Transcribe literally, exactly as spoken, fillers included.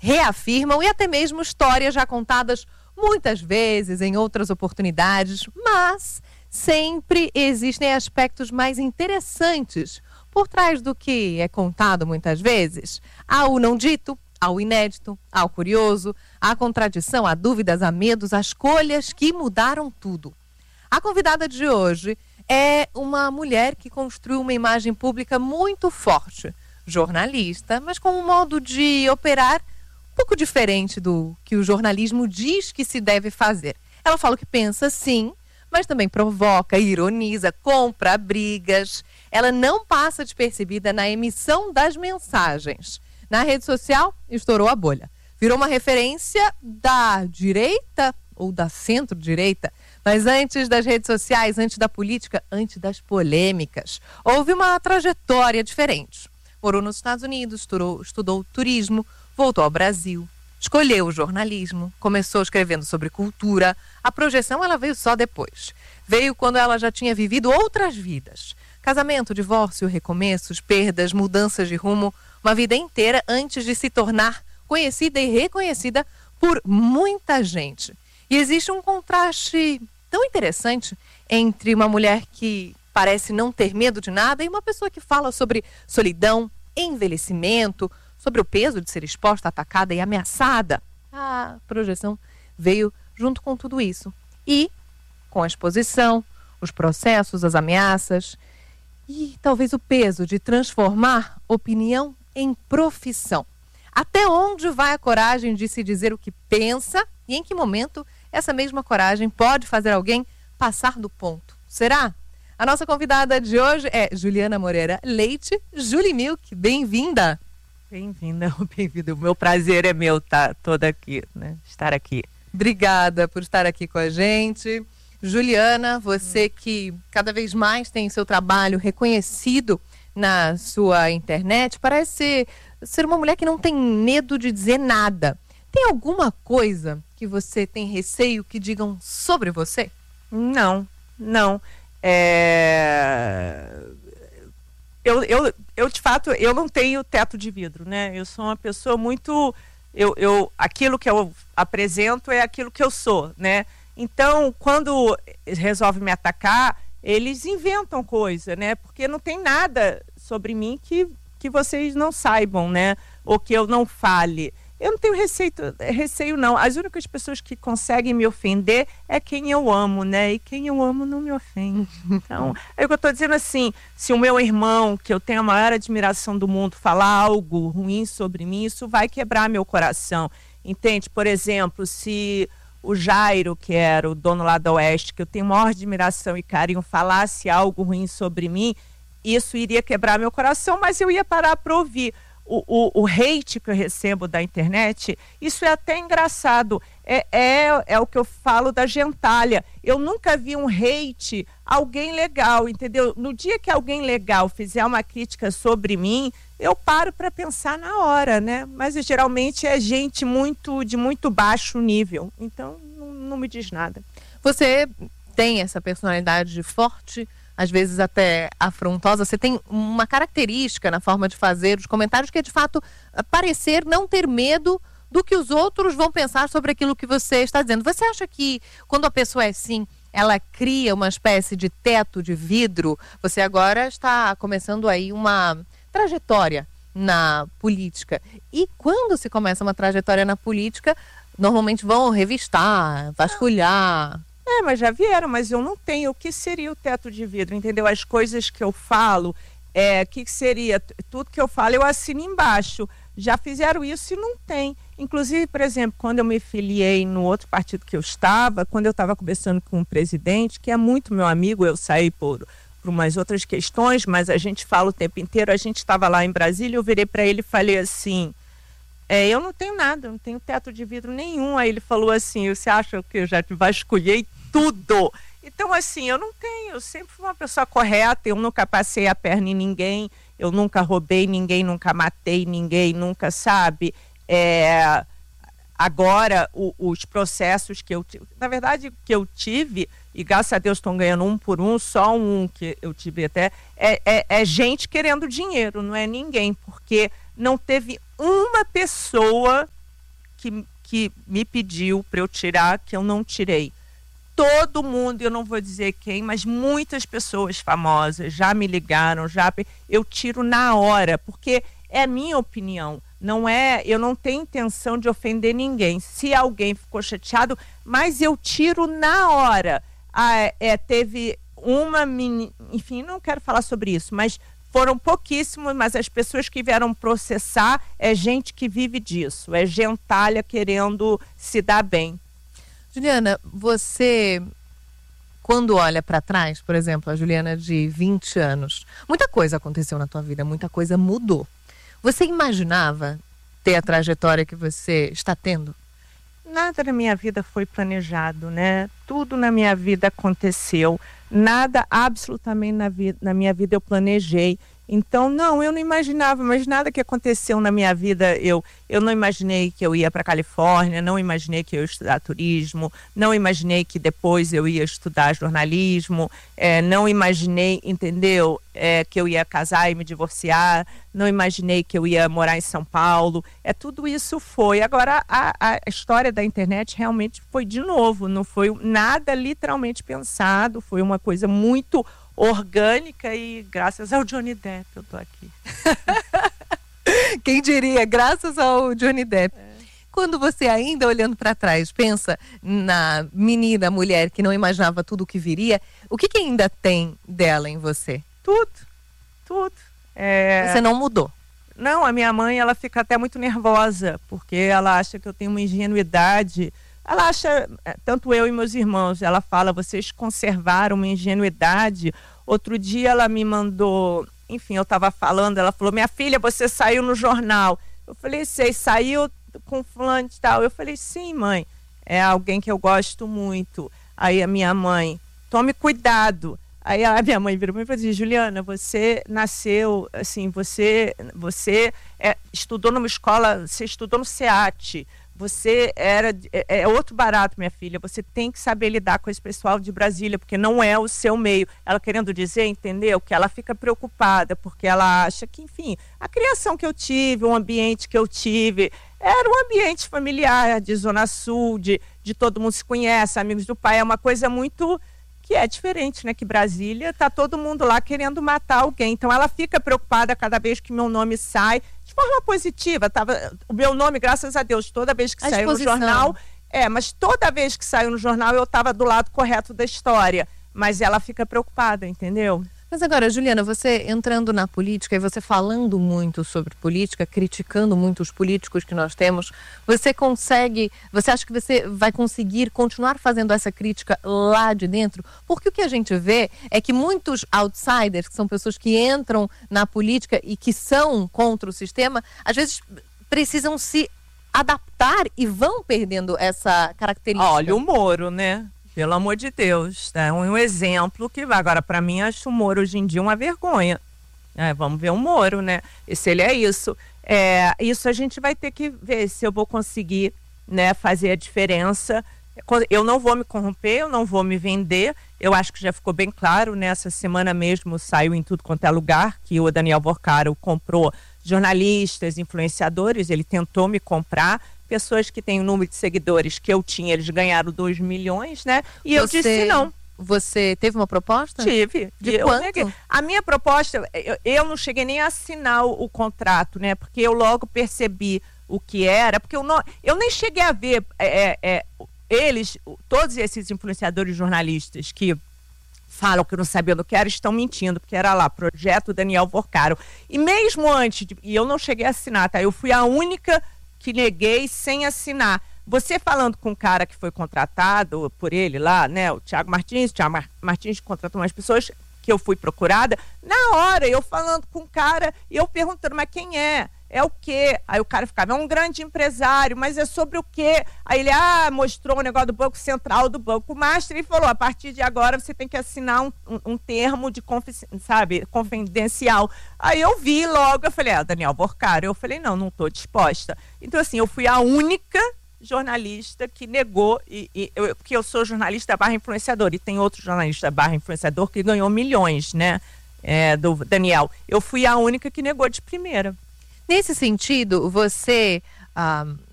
reafirmam e até mesmo histórias já contadas muitas vezes em outras oportunidades, mas sempre existem aspectos mais interessantes por trás do que é contado muitas vezes. Há o não dito, há o inédito, há o curioso, há a contradição, há dúvidas, há medos, há escolhas que mudaram tudo. A convidada de hoje é uma mulher que construiu uma imagem pública muito forte, jornalista, mas com um modo de operar um pouco diferente do que o jornalismo diz que se deve fazer. Ela fala o que pensa, sim, mas também provoca, ironiza, compra brigas. Ela não passa despercebida na emissão das mensagens. Na rede social, estourou a bolha. Virou uma referência da direita ou da centro-direita. Mas antes das redes sociais, antes da política, antes das polêmicas, houve uma trajetória diferente. Morou nos Estados Unidos, estudou, estudou turismo, voltou ao Brasil, escolheu o jornalismo, começou escrevendo sobre cultura. A projeção ela veio só depois. Veio quando ela já tinha vivido outras vidas. Casamento, divórcio, recomeços, perdas, mudanças de rumo, uma vida inteira antes de se tornar conhecida e reconhecida por muita gente. E existe um contraste tão interessante entre uma mulher que parece não ter medo de nada e uma pessoa que fala sobre solidão, envelhecimento, sobre o peso de ser exposta, atacada e ameaçada. A projeção veio junto com tudo isso. E com a exposição, os processos, as ameaças e talvez o peso de transformar opinião em profissão. Até onde vai a coragem de se dizer o que pensa e em que momento essa mesma coragem pode fazer alguém passar do ponto? Será? A nossa convidada de hoje é Juliana Moreira Leite. Julie Milk, bem-vinda. Bem-vinda, bem-vinda. O meu prazer é meu estar toda aqui, né? Estar aqui. Obrigada por estar aqui com a gente. Juliana, você que cada vez mais tem seu trabalho reconhecido na sua internet, parece ser, ser uma mulher que não tem medo de dizer nada. Tem alguma coisa que você tem receio que digam sobre você? Não, não. É... Eu, eu, eu, de fato, eu não tenho teto de vidro, né? Eu sou uma pessoa muito... Eu, eu, aquilo que eu apresento é aquilo que eu sou, né? Então, quando resolvem me atacar, eles inventam coisa, né? Porque não tem nada sobre mim que, que vocês não saibam, né? Ou que eu não fale. Eu não tenho receio, receio, não. As únicas pessoas que conseguem me ofender é quem eu amo, né? E quem eu amo não me ofende. Então, é o que eu estou dizendo assim, se o meu irmão, que eu tenho a maior admiração do mundo, falar algo ruim sobre mim, isso vai quebrar meu coração. Entende? Por exemplo, se o Jairo, que era o dono lá da Oeste, que eu tenho a maior admiração e carinho, falasse algo ruim sobre mim, isso iria quebrar meu coração, mas eu ia parar para ouvir. O, o, o hate que eu recebo da internet, isso é até engraçado, é, é, é o que eu falo da gentalha. Eu nunca vi um hate, alguém legal, entendeu? No dia que alguém legal fizer uma crítica sobre mim, eu paro para pensar na hora, né? Mas geralmente é gente muito, de muito baixo nível, então não, não me diz nada. Você tem essa personalidade forte, às vezes até afrontosa. Você tem uma característica na forma de fazer os comentários que é, de fato, parecer não ter medo do que os outros vão pensar sobre aquilo que você está dizendo. Você acha que quando a pessoa é assim, ela cria uma espécie de teto de vidro? Você agora está começando aí uma trajetória na política. E quando se começa uma trajetória na política, normalmente vão revistar, vasculhar... É, mas já vieram, mas eu não tenho. O que seria o teto de vidro, entendeu? As coisas que eu falo, é, que seria, tudo que eu falo eu assino embaixo. Já fizeram isso e não tem. Inclusive, por exemplo, quando eu me filiei no outro partido que eu estava, quando eu estava conversando com o presidente, que é muito meu amigo, eu saí por, por umas outras questões, mas a gente fala o tempo inteiro, a gente estava lá em Brasília, eu virei para ele e falei assim... É, eu não tenho nada, não tenho teto de vidro nenhum. Aí ele falou assim, você acha que eu já te vasculhei tudo? Então, assim, eu não tenho, eu sempre fui uma pessoa correta, eu nunca passei a perna em ninguém, eu nunca roubei ninguém, nunca matei ninguém, nunca, sabe? É, agora, o, os processos que eu tive, na verdade, que eu tive, e graças a Deus estão ganhando um por um, só um que eu tive até, é, é, é gente querendo dinheiro, não é ninguém, porque não teve uma pessoa que, que me pediu para eu tirar, que eu não tirei. Todo mundo, eu não vou dizer quem, mas muitas pessoas famosas já me ligaram, já eu tiro na hora, porque é minha opinião. Não é, eu não tenho intenção de ofender ninguém. Se alguém ficou chateado, mas eu tiro na hora. Ah, é, teve uma, mini, enfim, não quero falar sobre isso, mas foram pouquíssimos, mas as pessoas que vieram processar é gente que vive disso, é gentalha querendo se dar bem. Juliana, você, quando olha para trás, por exemplo, a Juliana de vinte anos, muita coisa aconteceu na tua vida, muita coisa mudou. Você imaginava ter a trajetória que você está tendo? Nada na minha vida foi planejado, né? Tudo na minha vida aconteceu. Nada, absolutamente na, vida, na minha vida eu planejei. Então, não, eu não imaginava, mas nada que aconteceu na minha vida, eu, eu não imaginei que eu ia para a Califórnia, não imaginei que eu ia estudar turismo, não imaginei que depois eu ia estudar jornalismo, é, não imaginei, entendeu, é, que eu ia casar e me divorciar, não imaginei que eu ia morar em São Paulo, é, tudo isso foi. Agora, a, a história da internet realmente foi de novo, não foi nada literalmente pensado, foi uma coisa muito orgânica e graças ao Johnny Depp eu tô aqui. Quem diria, graças ao Johnny Depp. É. Quando você ainda olhando para trás pensa na menina, mulher que não imaginava tudo o que viria, o que, que ainda tem dela em você? Tudo, tudo. É... Você não mudou? Não, a minha mãe ela fica até muito nervosa porque ela acha que eu tenho uma ingenuidade. Ela acha, tanto eu e meus irmãos, ela fala, vocês conservaram uma ingenuidade. Outro dia ela me mandou, enfim, eu estava falando, ela falou, minha filha, você saiu no jornal. Eu falei, sei, saiu com fulano e tal. Eu falei, sim, mãe, é alguém que eu gosto muito. Aí a minha mãe, tome cuidado. Aí a minha mãe virou para mim e falou assim, Juliana, você nasceu, assim, você, você é, estudou numa escola, você estudou no SEAT. Você era, é, é outro barato, minha filha, você tem que saber lidar com esse pessoal de Brasília, porque não é o seu meio. Ela querendo dizer, entendeu? Que ela fica preocupada, porque ela acha que, enfim, a criação que eu tive, o ambiente que eu tive, era um ambiente familiar, de Zona Sul, de, de todo mundo se conhece, amigos do pai, é uma coisa muito... que é diferente, né? Que Brasília, tá todo mundo lá querendo matar alguém. Então ela fica preocupada cada vez que meu nome sai, de forma positiva. Tava, o meu nome, graças a Deus, toda vez que saiu no jornal, é, mas toda vez que saiu no jornal eu estava do lado correto da história. Mas ela fica preocupada, entendeu? Mas agora, Juliana, você entrando na política e você falando muito sobre política, criticando muito os políticos que nós temos, você consegue, você acha que você vai conseguir continuar fazendo essa crítica lá de dentro? Porque o que a gente vê é que muitos outsiders, que são pessoas que entram na política e que são contra o sistema, às vezes precisam se adaptar e vão perdendo essa característica. Olha o Moro, né? Pelo amor de Deus, é um exemplo que vai. Agora, para mim, acho o Moro hoje em dia uma vergonha. É, vamos ver o Moro, né? E se ele é isso. É, isso a gente vai ter que ver se eu vou conseguir, né, fazer a diferença. Eu não vou me corromper, eu não vou me vender. Eu acho que já ficou bem claro, nessa semana mesmo saiu em tudo quanto é lugar que o Daniel Porcaro comprou jornalistas, influenciadores, ele tentou me comprar. Pessoas que têm o número de seguidores que eu tinha, eles ganharam dois milhões, né? E você, eu disse não. Você teve uma proposta? Tive. De eu quanto? Neguei. A minha proposta, eu, eu não cheguei nem a assinar o, o contrato, né? Porque eu logo percebi o que era, porque eu, não, eu nem cheguei a ver é, é, eles, todos esses influenciadores jornalistas que falam que não sabiam do que era, estão mentindo, porque era lá, Projeto Daniel Porcaro. E mesmo antes, de, e eu não cheguei a assinar, tá? Eu fui a única que neguei sem assinar. Você falando com um cara que foi contratado por ele lá, né, o Thiago Martins, o Thiago Martins contratou umas pessoas que eu fui procurada, na hora eu falando com o cara e eu perguntando, mas quem é? É o quê? Aí o cara ficava, é um grande empresário, mas é sobre o quê? Aí ele, ah, mostrou o negócio do Banco Central, do Banco Master, e falou, a partir de agora você tem que assinar um, um, um termo de, sabe, confidencial. Aí eu vi logo, eu falei, ah, Daniel Porcaro. Eu falei, não, não estou disposta. Então, assim, eu fui a única jornalista que negou, e, e eu, porque eu sou jornalista barra influenciador, e tem outro jornalista barra influenciador que ganhou milhões, né, é, do Daniel. Eu fui a única que negou de primeira. Nesse sentido, você, ah,